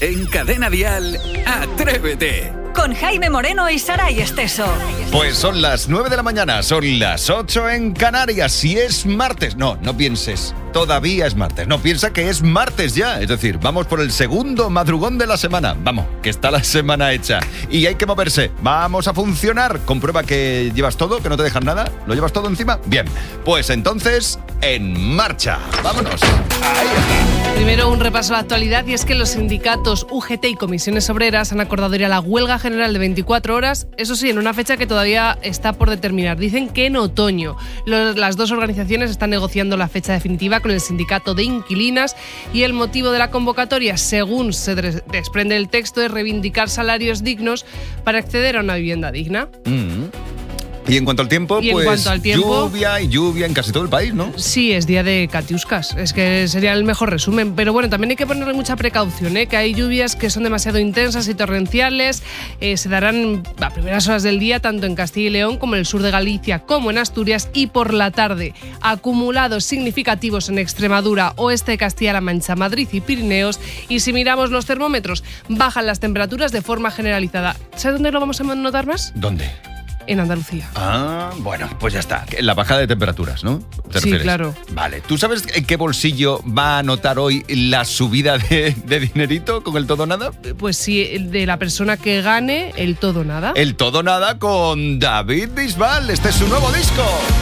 En Cadena Dial, Atrévete. Con Jaime Moreno y Saray Esteso. Pues son las 9 de la mañana, son las 8 en Canarias. Si es martes, no pienses, todavía es martes. No, piensa que es martes ya. Es decir, vamos por el segundo madrugón de la semana. Vamos, que está la semana hecha. Y hay que moverse. Vamos a funcionar. Comprueba que llevas todo, que no te dejan nada. ¿Lo llevas todo encima? Bien. Pues entonces, en marcha. Vámonos. Ahí está. Primero un repaso a la actualidad, y es que los sindicatos UGT y comisiones obreras han acordado ir a la huelga general de 24 horas, eso sí, en una fecha que todavía está por determinar. Dicen que en otoño. Las dos organizaciones están negociando la fecha definitiva con el sindicato de inquilinas, y el motivo de la convocatoria, según se desprende del texto, es reivindicar salarios dignos para acceder a una vivienda digna. Y en cuanto al tiempo, lluvia en casi todo el país, ¿no? Sí, es día de catiuscas, es que sería el mejor resumen. Pero bueno, también hay que ponerle mucha precaución, que hay lluvias que son demasiado intensas y torrenciales. Se darán a primeras horas del día, tanto en Castilla y León como en el sur de Galicia, como en Asturias, y por la tarde. Acumulados significativos en Extremadura, oeste de Castilla-La Mancha, Madrid y Pirineos. Y si miramos los termómetros, bajan las temperaturas de forma generalizada. ¿Sabes dónde lo vamos a notar más? ¿Dónde? En Andalucía. Bueno, pues ya está. La bajada de temperaturas, ¿no? ¿Te refieres? Claro. Vale. ¿Tú sabes en qué bolsillo va a notar hoy la subida de dinerito con el todo nada? Pues sí, de la persona que gane el todo nada. El todo nada con David Bisbal. Este es su nuevo disco.